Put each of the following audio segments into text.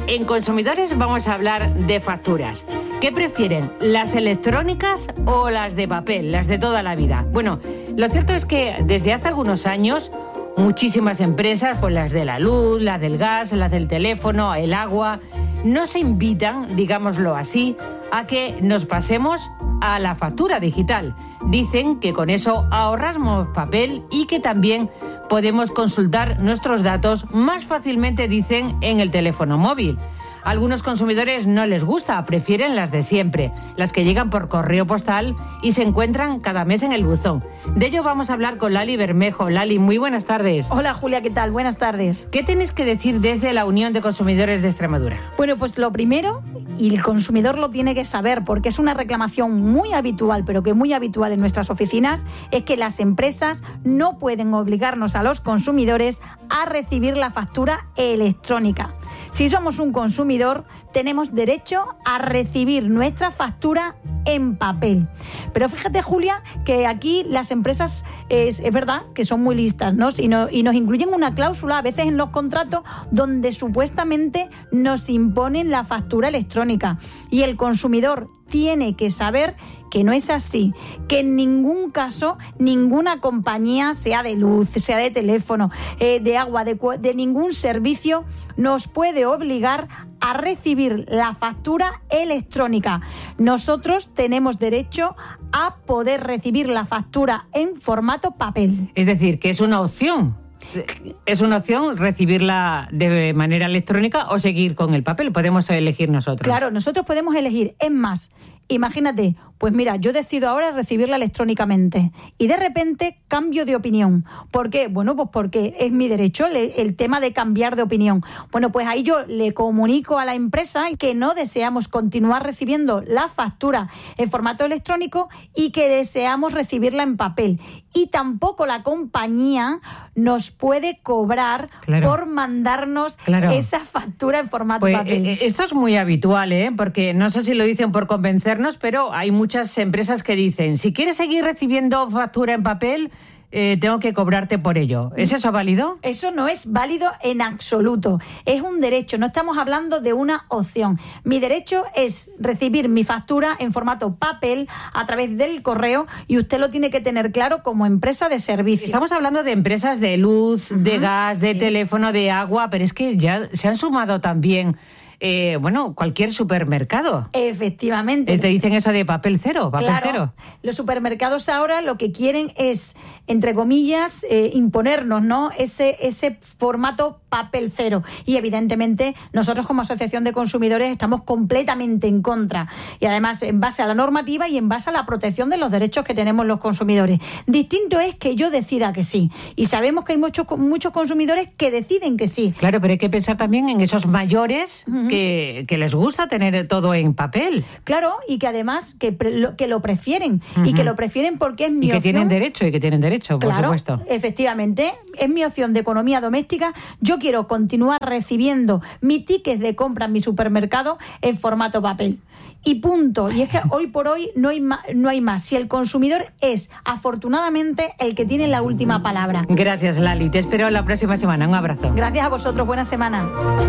En Consumidores vamos a hablar de facturas. ¿Qué prefieren, las electrónicas o las de papel, las de toda la vida? Bueno, lo cierto es que desde hace algunos años muchísimas empresas, pues las de la luz, las del gas, las del teléfono, el agua, nos invitan, digámoslo así, a que nos pasemos a la factura digital. Dicen que con eso ahorramos papel y que también podemos consultar nuestros datos más fácilmente, dicen, en el teléfono móvil. A algunos consumidores no les gusta, prefieren las de siempre, las que llegan por correo postal y se encuentran cada mes en el buzón. De ello vamos a hablar con Lali Bermejo. Lali, muy buenas tardes. Hola Julia, ¿qué tal? Buenas tardes. ¿Qué tenéis que decir desde la Unión de Consumidores de Extremadura? Bueno, pues lo primero, y el consumidor lo tiene que saber porque es una reclamación muy habitual, pero que muy habitual en nuestras oficinas, es que las empresas no pueden obligarnos a los consumidores a recibir la factura electrónica. Si somos un consumidor, tenemos derecho a recibir nuestra factura en papel. Pero fíjate, Julia, que aquí las empresas es verdad que son muy listas, ¿no? Y nos incluyen una cláusula a veces en los contratos donde supuestamente nos imponen la factura electrónica. Y el consumidor tiene que saber que no es así, que en ningún caso ninguna compañía, sea de luz, sea de teléfono, de agua, de ningún servicio, nos puede obligar a recibir la factura electrónica. Nosotros tenemos derecho a poder recibir la factura en formato papel. Es decir, que es una opción. Es una opción recibirla de manera electrónica o seguir con el papel. Podemos elegir nosotros. Claro, nosotros podemos elegir. Es más, imagínate, pues mira, yo decido ahora recibirla electrónicamente y de repente cambio de opinión. ¿Por qué? Bueno, pues porque es mi derecho el tema de cambiar de opinión. Bueno, pues ahí yo le comunico a la empresa que no deseamos continuar recibiendo la factura en formato electrónico y que deseamos recibirla en papel. Y tampoco la compañía nos puede cobrar por mandarnos esa factura en formato papel. Esto es muy habitual, porque no sé si lo dicen por convencernos, pero hay muchas empresas que dicen, si quieres seguir recibiendo factura en papel, tengo que cobrarte por ello. ¿Es eso válido? Eso no es válido en absoluto. Es un derecho, no estamos hablando de una opción. Mi derecho es recibir mi factura en formato papel a través del correo y usted lo tiene que tener claro como empresa de servicio. Estamos hablando de empresas de luz, de gas, de teléfono, de agua, pero es que ya se han sumado también cualquier supermercado. Efectivamente. Te dicen eso de papel cero, cero. Los supermercados ahora lo que quieren es, entre comillas, imponernos, ¿no? Ese formato papel cero. Y evidentemente nosotros como Asociación de Consumidores estamos completamente en contra. Y además en base a la normativa y en base a la protección de los derechos que tenemos los consumidores. Distinto es que yo decida que sí. Y sabemos que hay muchos consumidores que deciden que sí. Claro, pero hay que pensar también en esos mayores que les gusta tener todo en papel. Claro, y que además que lo prefieren. Y que lo prefieren porque es mi opción. Y que tienen derecho, por supuesto. Efectivamente, es mi opción de economía doméstica. Yo quiero continuar recibiendo mi ticket de compra en mi supermercado en formato papel. Y punto. Y es que hoy por hoy no hay más. Si el consumidor es, afortunadamente, el que tiene la última palabra. Gracias, Lali. Te espero la próxima semana. Un abrazo. Gracias a vosotros. Buena semana.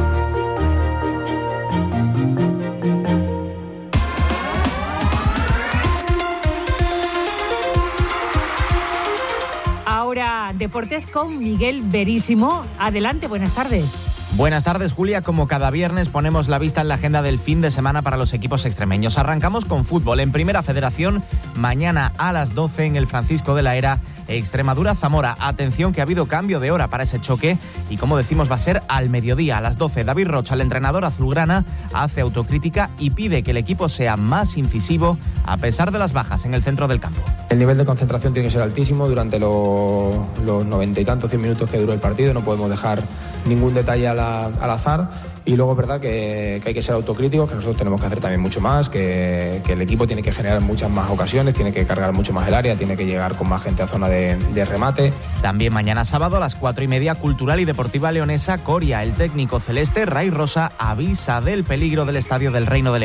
Ahora, deportes con Miguel Verísimo. Adelante, buenas tardes. Buenas tardes, Julia. Como cada viernes ponemos la vista en la agenda del fin de semana para los equipos extremeños. Arrancamos con fútbol. En Primera Federación, mañana a las 12 en el Francisco de la Era, Extremadura-Zamora. Atención que ha habido cambio de hora para ese choque y, como decimos, va a ser al mediodía, a las 12. David Rocha, el entrenador azulgrana, hace autocrítica y pide que el equipo sea más incisivo a pesar de las bajas en el centro del campo. El nivel de concentración tiene que ser altísimo durante los 90 y tantos, 100 minutos que duró el partido. No podemos dejar ningún detalle al azar. Y luego es verdad que hay que ser autocríticos, que nosotros tenemos que hacer también mucho más, que el equipo tiene que generar muchas más ocasiones, tiene que cargar mucho más el área, tiene que llegar con más gente a zona de remate. También mañana sábado a las 4:30, Cultural y Deportiva Leonesa Coria. El técnico celeste, Ray Rosa, avisa del peligro del Estadio del Reino de León.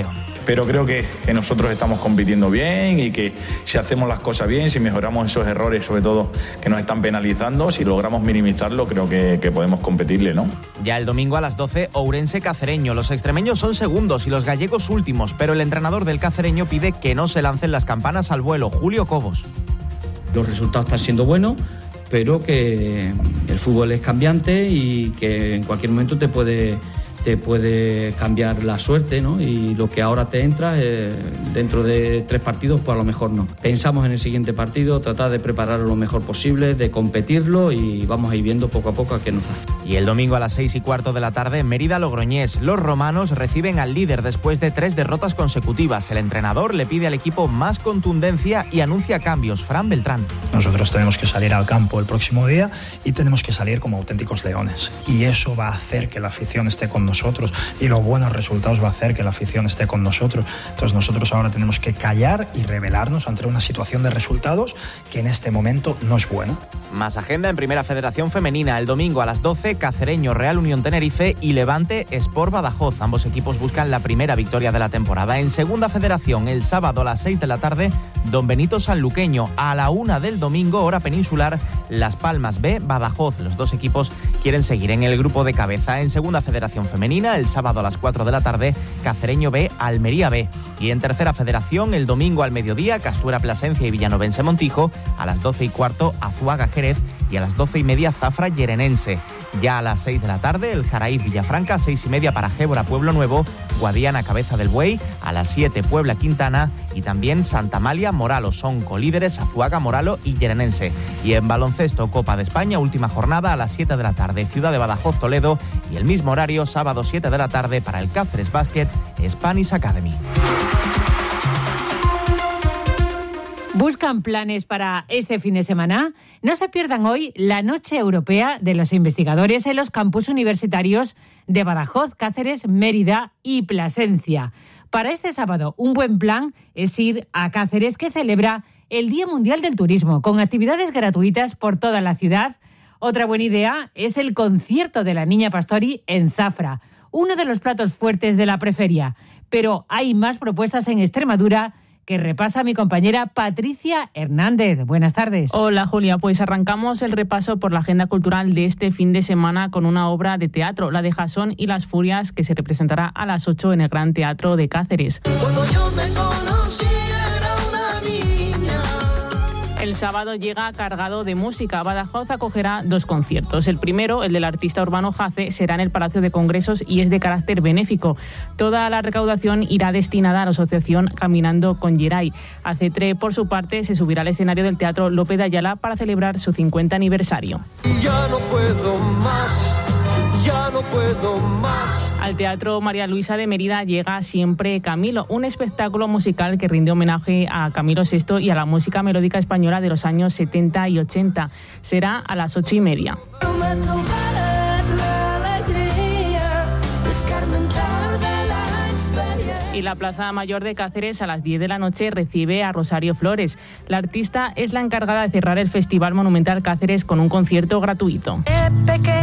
pero creo que nosotros estamos compitiendo bien y que si hacemos las cosas bien, si mejoramos esos errores, sobre todo que nos están penalizando, si logramos minimizarlo, creo que podemos competirle, ¿no? Ya el domingo a las 12, Ourense-Cacereño. Los extremeños son segundos y los gallegos últimos, pero el entrenador del cacereño pide que no se lancen las campanas al vuelo. Julio Cobos. Los resultados están siendo buenos, pero que el fútbol es cambiante y que en cualquier momento te puede cambiar la suerte, ¿no? Y lo que ahora te entra, dentro de 3 partidos, pues a lo mejor no. Pensamos en el siguiente partido, tratar de prepararlo lo mejor posible, de competirlo y vamos a ir viendo poco a poco a qué nos da. Y el domingo a las 6:15 de la tarde, Mérida-Logroñés. Los romanos reciben al líder después de 3 derrotas consecutivas. El entrenador le pide al equipo más contundencia y anuncia cambios. Fran Beltrán. Nosotros tenemos que salir al campo el próximo día y tenemos que salir como auténticos leones. Y eso va a hacer que la afición esté con nosotros y los buenos resultados va a hacer que la afición esté con nosotros. Entonces nosotros ahora tenemos que callar y rebelarnos ante una situación de resultados que en este momento no es buena. Más agenda en Primera Federación Femenina. El domingo a las 12, Cacereño, Real Unión Tenerife y Levante Sport Badajoz. Ambos equipos buscan la primera victoria de la temporada. En Segunda Federación, el sábado a las 6 de la tarde, Don Benito Sanluqueño. A la 1 del domingo, hora peninsular, Las Palmas B, Badajoz. Los dos equipos quieren seguir en el grupo de cabeza. En Segunda Federación Femenina, el sábado a las 4 de la tarde, Cacereño B, Almería B. Y en Tercera Federación, el domingo al mediodía, Castuera Plasencia y Villanovense Montijo. A las 12:15, Azuaga Jerez. Y a las 12:30, Zafra Llerenense. Ya a las 6 de la tarde, el Jaraíz Villafranca. 6:30 para Gébora Pueblo Nuevo. Guadiana Cabeza del Buey. A las 7, Puebla Quintana. Y también Santa Amalia Moralo. Son colíderes Azuaga, Moralo y Llerenense. Y en baloncesto, Copa de España, última jornada a las 7 de la tarde. Ciudad de Badajoz, Toledo. Y el mismo horario, sábado 7 de la tarde, para el Cáceres Basket, Spanish Academy. ¿Buscan planes para este fin de semana? No se pierdan hoy la Noche Europea de los Investigadores en los campus universitarios de Badajoz, Cáceres, Mérida y Plasencia. Para este sábado, un buen plan es ir a Cáceres, que celebra el Día Mundial del Turismo, con actividades gratuitas por toda la ciudad. Otra buena idea es el concierto de la Niña Pastori en Zafra, uno de los platos fuertes de la preferia. Pero hay más propuestas en Extremadura, que repasa mi compañera Patricia Hernández. Buenas tardes. Hola, Julia. Pues arrancamos el repaso por la agenda cultural de este fin de semana con una obra de teatro, la de Jasón y las Furias, que se representará a las 8 en el Gran Teatro de Cáceres. Cuando yo te conocí era una niña. El sábado llega cargado de música. Badajoz acogerá 2 conciertos. El primero, el del artista urbano Jace, será en el Palacio de Congresos y es de carácter benéfico. Toda la recaudación irá destinada a la asociación Caminando con Geray. Acetre, por su parte, se subirá al escenario del Teatro López de Ayala para celebrar su 50 aniversario. Ya no puedo más, ya no puedo más. Al Teatro María Luisa de Mérida llega Siempre Camilo, un espectáculo musical que rinde homenaje a Camilo VI y a la música melódica española de los años 70 y 80. Será a las 8:30. Y la Plaza Mayor de Cáceres a las 10 de la noche recibe a Rosario Flores. La artista es la encargada de cerrar el Festival Monumental Cáceres con un concierto gratuito.